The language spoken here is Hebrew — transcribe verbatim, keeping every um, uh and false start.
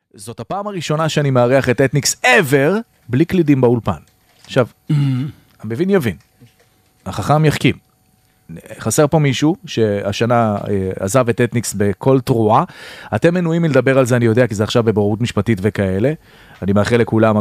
זאת הפעם הראשונה שאני מארח את אתניקס ever, בלי קלידים באולפן. עכשיו, המבין יבין, החכם יחכים. חסר פה מישהו שהשנה עזב את אתניקס בכל תרועה. אתם מנויים מלדבר על זה, אני יודע, כי זה עכשיו בבוררות משפטית וכאלה. אני מאחל לכולם,